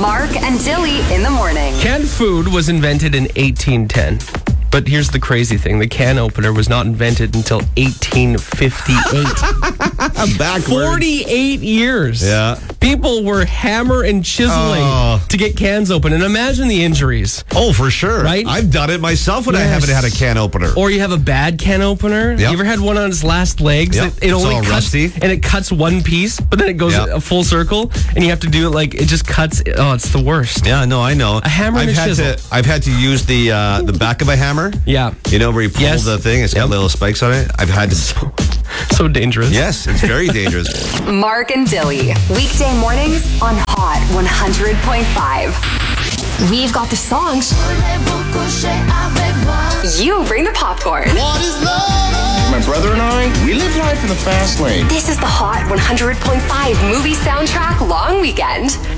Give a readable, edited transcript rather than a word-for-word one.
Mark and Dilly in the morning. Canned food was invented in 1810. But here's the crazy thing. The can opener was not invented until 1858. Backwards. 48 years. Yeah. People were hammer and chiseling to get cans open. And imagine the injuries. Oh, for sure. Right? I've done it myself when I haven't had a can opener. Or you have a bad can opener. Yep. You ever had one on its last legs? Yep. It only all cuts, rusty. and it cuts one piece, but then it goes a full circle, and you have to do it like it just cuts. Oh, it's the worst. Yeah, no, I know. A hammer and a chisel. I've had to use the back of a hammer. Yeah. You know where you pull the thing? It's got little spikes on it. I've had to. So dangerous. Yes, it's very dangerous. Mark and Dilly. Weekday mornings on Hot 100.5. We've got the songs. You bring the popcorn. What is love? My brother and I, we live life in the fast lane. This is the Hot 100.5 movie soundtrack long weekend.